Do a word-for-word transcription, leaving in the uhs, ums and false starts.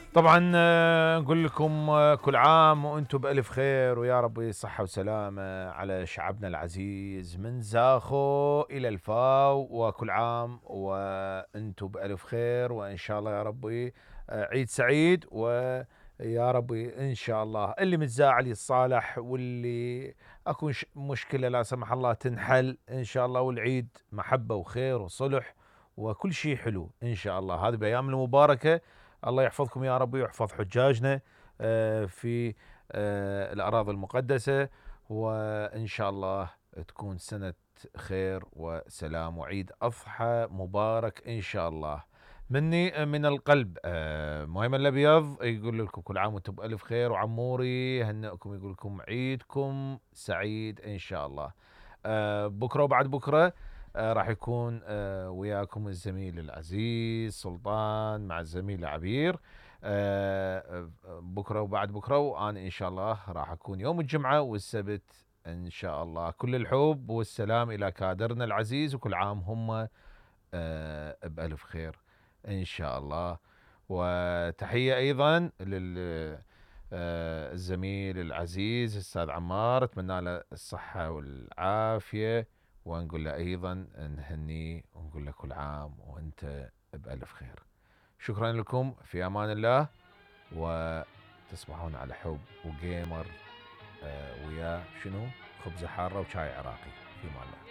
طبعا آه، نقول لكم آه، كل عام وانتم بألف خير، ويا رب صحة وسلامة على شعبنا العزيز من زاخو إلى الفاو، وكل عام وانتم بألف خير، وإن شاء الله يا ربي آه، عيد سعيد، ويا ربي إن شاء الله اللي متزاعل يتصالح، واللي أكو ش- مشكلة لا سمح الله تنحل إن شاء الله، والعيد محبة وخير وصلح وكل شيء حلو إن شاء الله. هذه بأيام المباركة، الله يحفظكم يا رب ويحفظ حجاجنا آه، في آه، الأراضي المقدسة، وإن شاء الله تكون سنة خير وسلام وعيد أضحى مبارك إن شاء الله. مني من القلب آه، مهيمن الأبيض يقول لكم كل عام وانتم بألف خير، وعموري يهنئكم يقول لكم عيدكم سعيد إن شاء الله. آه، بكرة وبعد بكرة آه، راح يكون آه، وياكم الزميل العزيز سلطان مع الزميل عبير. آه، آه، بكرة وبعد بكرة، وأنا إن شاء الله راح أكون يوم الجمعة والسبت إن شاء الله. كل الحب والسلام إلى كادرنا العزيز، وكل عام هم آه، بألف خير إن شاء الله. وتحية أيضا لل آه، الزميل العزيز الأستاذ عمار، أتمنى له الصحة والعافية، ونقول له أيضا نهنيه ونقول له كل عام وأنت بألف خير. شكرا لكم، في أمان الله، وتصبحون على حب وجيمر آه، ويا شنو خبزة حارة وشاي عراقي. في أمان الله.